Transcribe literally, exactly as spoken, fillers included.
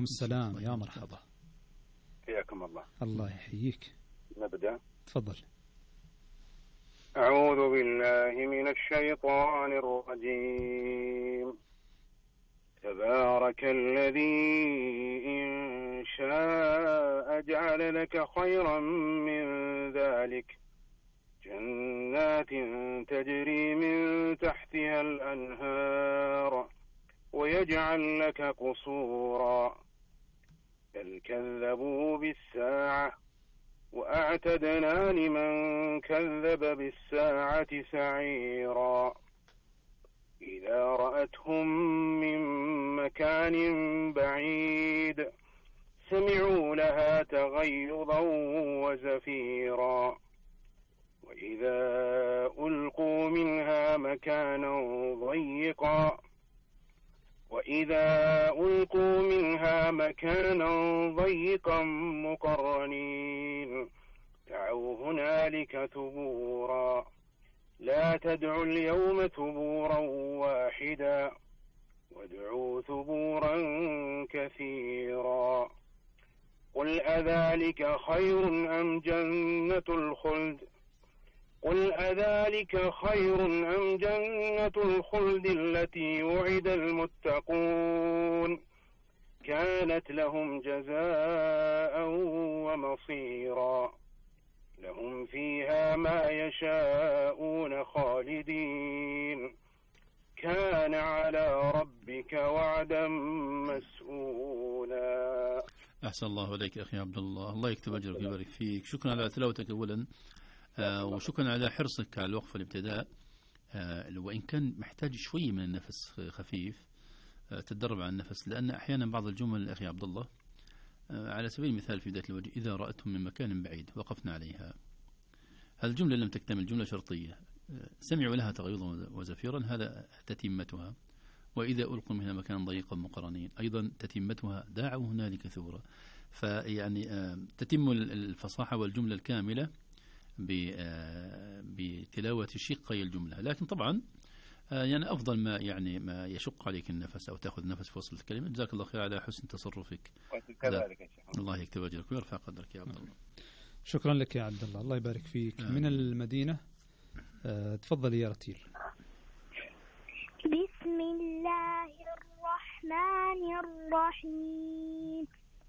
السلام، يا مرحبا. حياكم الله. الله يحييك. نبدأ. تفضل. أعوذ بالله من الشيطان الرجيم. تبارك الذي إن شاء جعل لك خيرا من ذلك جنات تجري من تحتها الأنهار ويجعل لك قصورا. بل كذبوا بالساعة وأعتدنا لمن كذب بالساعة سعيرا. إذا رأتهم من مكان بعيد سمعوا لها تغيظا وزفيرا. وإذا ألقوا منها مكانا ضيقا وإذا ألقوا منها مكانا ضيقا مقرنين دعوا هنالك ثبورا. لا تدعوا اليوم ثبورا واحدا وادعوا ثبورا كثيرا. قل أذلك خير أم جنة الخلد قل أذلك خير أم جنة الخلد التي وعد المتقون كانت لهم جزاء ومصيرا. لهم فيها ما يشاءون خالدين كان على ربك وعدا مسؤولا. أحسن الله عليك أخي عبد الله، الله يكتب أجرك ويبارك فيك. شكرا على تلاوتك أولا، آه وشكرا على حرصك على الوقف والابتداء، آه وإن كان محتاج شوي من النفس خفيف، آه تتدرب على النفس، لأن أحيانا بعض الجمل أخي عبد الله، آه على سبيل المثال في بداية الوجه إذا رأتهم من مكان بعيد وقفنا عليها، هذه الجملة لم تكتمل، جملة شرطية، آه سمعوا لها تغيظا وزفيرا، هذا تتمتها. وإذا ألقوا منها مكان ضيقا مقرنين أيضا تتمتها داعوا هنالك ثبورا. فيعني آه تتم الفصاحة والجملة الكاملة بتلاوة شقي الجملة. لكن طبعا يعني أفضل ما يعني ما يشق عليك النفس أو تأخذ نفس في وسط الكلمة. جزاك الله خير على حسن تصرفك. الله يكتب أجرك ويرفع قدرك يا عبد الله. شكرا لك يا عبد الله، الله يبارك فيك. آه. من المدينة، آه تفضل يا رتيل. بسم الله الرحمن الرحيم.